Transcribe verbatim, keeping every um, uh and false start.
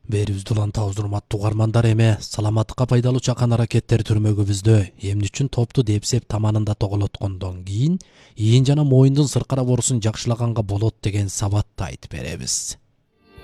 Берибизди улантабыз урматтуу угармандар, эме саламаттыкка пайдалуу чакан аракеттер түрмөгүбүздө эмне үчүн топту депсеп таманында тоголоткондон кийин ийин жана моюндун сыркара боорусун жакшылаганга болот деген сабатты айтып беребиз.